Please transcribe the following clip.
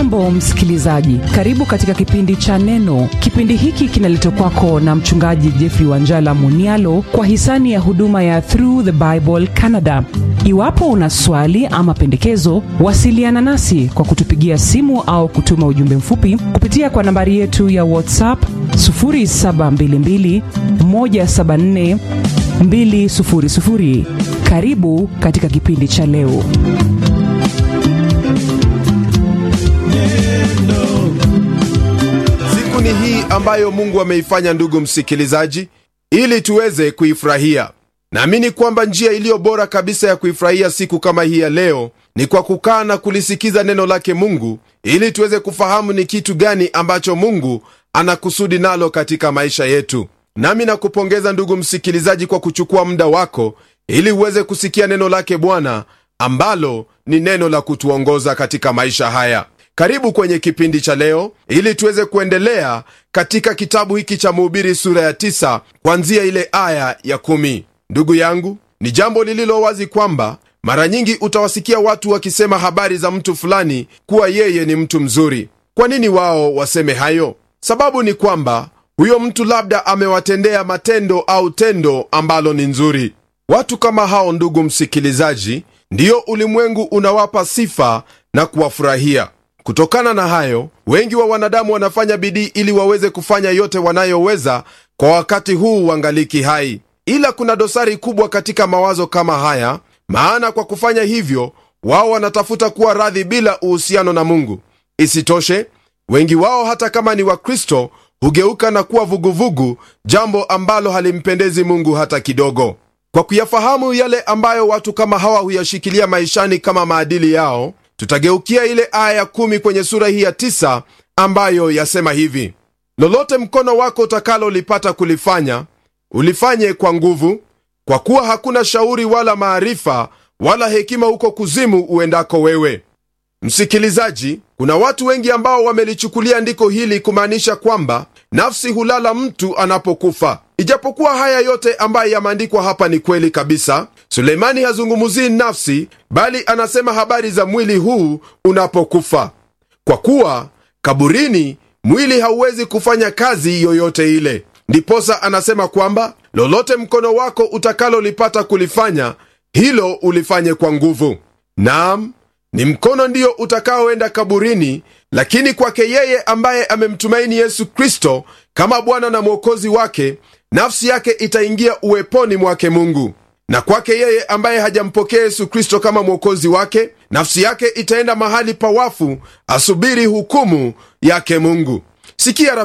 Hujambo msikilizaji, karibu katika kipindi cha Neno. Kipindi hiki kinaletwa kwako na mchungaji Jeffrey Wanjala Munialo kwa hisani ya huduma ya Through the Bible Canada. Iwapo una swali ama pendekezo, wasiliana nasi kwa kutupigia simu au kutuma ujumbe mfupi kupitia kwa nambari yetu ya WhatsApp 0722 174 200. Karibu katika kipindi cha leo. Siku ni hii ambayo Mungu ameifanya, ndugu msikilizaji, ili tuweze kuifurahia. Naamini kwamba njia iliyo bora kabisa ya kuifurahia siku kama hii ya leo ni kwa kukaa na kulisikiza neno lake Mungu, ili tuweze kufahamu ni kitu gani ambacho Mungu anakusudi nalo katika maisha yetu. Nami nakupongeza ndugu msikilizaji kwa kuchukua muda wako ili uweze kusikia neno lake Bwana, ambalo ni neno la kutuongoza katika maisha haya. Karibu kwenye kipindi cha leo ili tuweze kuendelea katika kitabu hiki cha Mhubiri sura ya 9 kuanzia ile aya ya 10. Ndugu yangu, ni jambo lililo wazi kwamba mara nyingi utawasikia watu wakisema habari za mtu fulani kuwa yeye ni mtu mzuri. Kwa nini wao waseme hayo? Sababu ni kwamba huyo mtu labda amewatendea matendo au tendo ambalo ni nzuri. Watu kama hao, ndugu msikilizaji, ndiyo ulimwengu unawapa sifa na kuwafurahia. Kutokana na hayo, wengi wa wanadamu wanafanya bidii ili waweze kufanya yote wanayoweza kwa wakati huu wangaliki hai. Ila kuna dosari kubwa katika mawazo kama haya, maana kwa kufanya hivyo wao wanatafuta kuwa radhi bila uhusiano na Mungu. Isitoshe, wengi wao hata kama ni Wakristo hugeuka na kuwa vuguvugu, jambo ambalo halimpendezi Mungu hata kidogo. Kwa kuyafahamu yale ambayo watu kama hawa huyashikilia maishani kama maadili yao, tutageukia ile aya ya 10 kwenye sura hii ya 9 ambayo yasema hivi: lolote mkono wako utakalolipata kulifanya, ulifanye kwa nguvu, kwa kuwa hakuna shauri wala maarifa wala hekima huko kuzimu uendako wewe. Msikilizaji, kuna watu wengi ambao wamelichukulia andiko hili kumaanisha kwamba nafsi hulala mtu anapokufa. Ijapokuwa haya yote ambayo yameandikwa hapa ni kweli kabisa, Suleimani hazungumzii nafsi, bali anasema habari za mwili huu unapokufa, kwa kuwa kaburini mwili hauwezi kufanya kazi yoyote ile. Ndiposa anasema kwamba lolote mkono wako utakalolipata kulifanya, hilo ulifanye kwa nguvu. Naam, ni mkono ndio utakaoenda kaburini, lakini kwake yeye ambaye amemtumaini Yesu Kristo kama Bwana na Mwokozi wake, nafsi yake itaingia uweponi mwake Mungu. Na kwake yeye ambaye hajampokea Yesu Kristo kama Mwokozi wake, nafsi yake itaenda mahali pa wafu, asubiri hukumu yake Mungu. Sikia